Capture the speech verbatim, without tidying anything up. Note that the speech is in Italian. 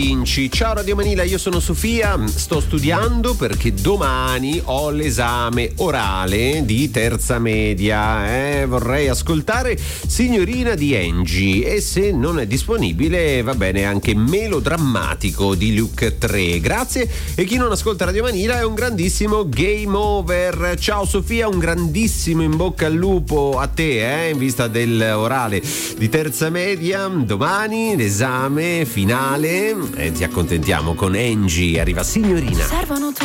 Ciao Radio Manila, io sono Sofia, sto studiando perché domani ho l'esame orale di terza media, eh? Vorrei ascoltare Signorina di Angie e se non è disponibile va bene anche Melodrammatico di Luke tre, grazie. E chi non ascolta Radio Manila è un grandissimo game over. Ciao Sofia, un grandissimo in bocca al lupo a te, eh? In vista dell'orale di terza media, domani l'esame finale. E ti accontentiamo con Angie, arriva Signorina. Servono